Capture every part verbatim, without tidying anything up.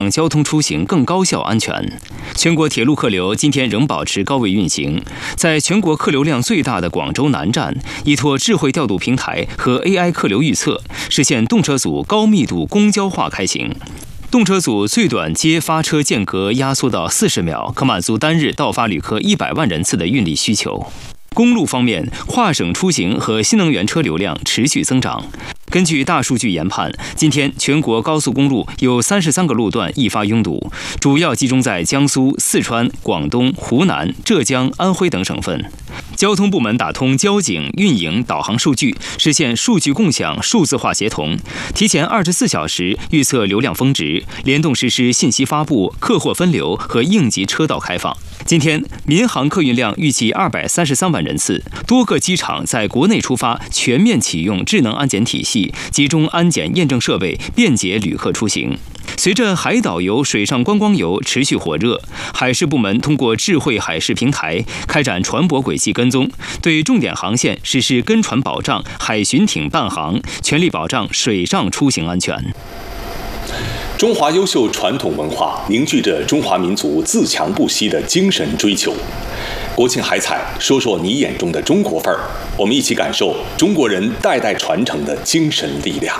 让交通出行更高效安全。全国铁路客流今天仍保持高位运行，在全国客流量最大的广州南站，依托智慧调度平台和 A I 客流预测，实现动车组高密度公交化开行。动车组最短接发车间隔压缩到四十秒，可满足单日到发旅客一百万人次的运力需求。公路方面，跨省出行和新能源车流量持续增长。根据大数据研判，今天全国高速公路有三十三个路段易发拥堵，主要集中在江苏、四川、广东、湖南、浙江、安徽等省份。交通部门打通交警、运营、导航数据，实现数据共享、数字化协同，提前二十四小时预测流量峰值，联动实施信息发布、客货分流和应急车道开放。今天，民航客运量预计二百三十三万人次，多个机场在国内出发全面启用智能安检体系，集中安检验证设备，便捷旅客出行。随着海岛游、水上观光游持续火热，海事部门通过智慧海事平台开展船舶轨迹跟踪，对重点航线实施跟船保障、海巡艇伴航，全力保障水上出行安全。 中华优秀传统文化凝聚着中华民族自强不息的精神追求。国庆海彩，说说你眼中的中国范儿，我们一起感受中国人代代传承的精神力量。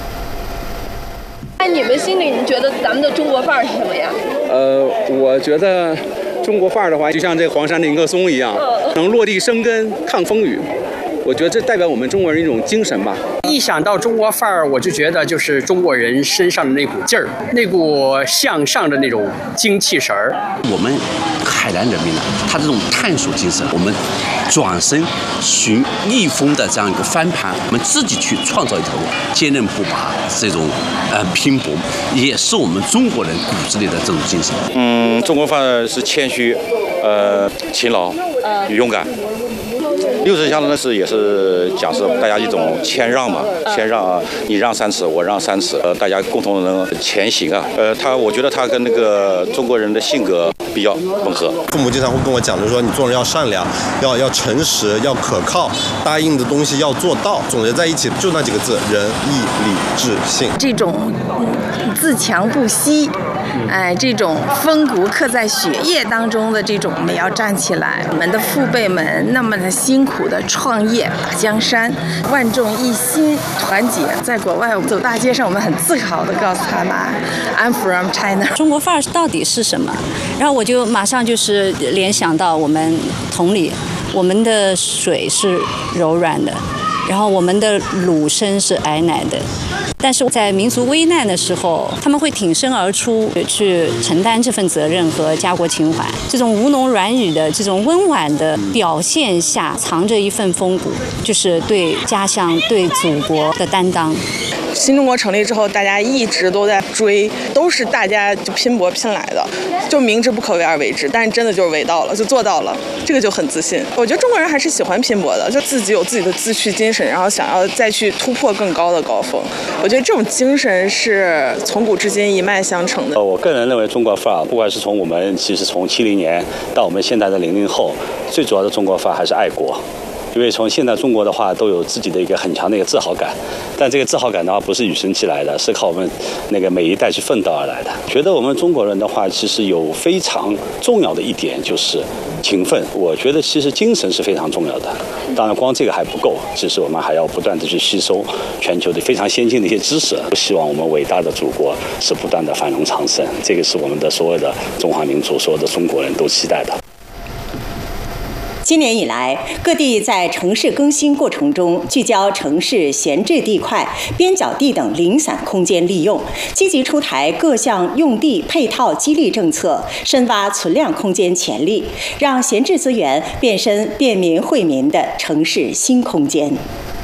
在你们心里，你觉得咱们的中国范儿是什么呀？ 呃，我觉得中国范儿的话，就像这黄山的一棵松一样，能落地生根、抗风雨。我觉得这代表我们中国人一种精神吧。 一想到中国范儿，我就觉得就是中国人身上的那股劲儿，那股向上的那种精气神儿。 我们海南人民呢，他这种探索精神，我们转身寻逆风的这样一个翻盘，我们自己去创造一条路，坚韧不拔，这种呃拼搏，也是我们中国人骨子里的这种精神。 嗯，中国范儿是谦虚，呃，勤劳，勇敢。六十祥的是也是讲是大家一种谦让嘛，谦让啊，你让三尺，我让三尺，呃，大家共同能前行啊。呃，他我觉得他跟那个中国人的性格比较吻合。 父母经常会跟我讲，就是说你做人要善良，要要诚实，要可靠，答应的东西要做到。总结在一起就那几个字：仁义礼智信。 这种自强不息，哎，这种风骨刻在血液当中的这种，我们要站起来。我们的父辈们那么的辛苦的创业打江山，万众一心团结。在国外，我们走大街上，我们很自豪地告诉他们 ，I'm from China。 中国范儿到底是什么？然后我就马上就是联想到我们同理，我们的水是柔软的，然后我们的乳声是矮奶的。但是在民族危难的时候，他们会挺身而出，去承担这份责任和家国情怀。这种吴侬软语的这种温婉的表现下，藏着一份风骨，就是对家乡、对祖国的担当。 新中国成立之后，大家一直都在追，都是大家就拼搏拼来的，就明知不可为而为之，但是真的就是为到了，就做到了，这个就很自信。我觉得中国人还是喜欢拼搏的，就自己有自己的自驱精神，然后想要再去突破更高的高峰。我觉得这种精神是从古至今一脉相承的。 我个人认为，中国范儿，不管是从我们其实从七零年到我们现在的零零后，最主要的中国范儿还是爱国。因为从现在中国的话，都有自己的一个很强的一个自豪感，但这个自豪感的话，不是与生俱来的，是靠我们那个每一代去奋斗而来的。觉得我们中国人的话，其实有非常重要的一点就是勤奋。我觉得其实精神是非常重要的，当然光这个还不够，其实我们还要不断的去吸收全球的非常先进的一些知识。希望我们伟大的祖国是不断的繁荣昌盛，这个是我们的所有的中华民族、所有的中国人都期待的。 今年以来，各地在城市更新过程中聚焦城市闲置地块、边角地等零散空间利用，积极出台各项用地配套激励政策，深挖存量空间潜力，让闲置资源变身便民惠民的城市新空间。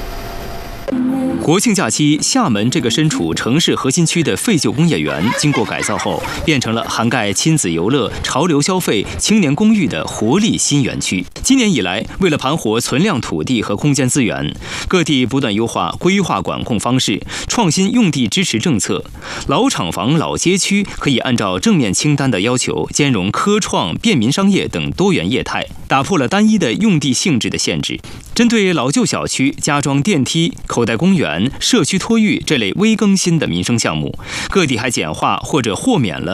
国庆假期，厦门这个身处城市核心区的废旧工业园，经过改造后，变成了涵盖亲子游乐、潮流消费、青年公寓的活力新园区。今年以来，为了盘活存量土地和空间资源，各地不断优化规划管控方式，创新用地支持政策。老厂房、老街区可以按照正面清单的要求，兼容科创、便民商业等多元业态，打破了单一的用地性质的限制。针对老旧小区加装电梯、口袋公园、社区托育这类微更新的民生项目，各地还简化或者豁免了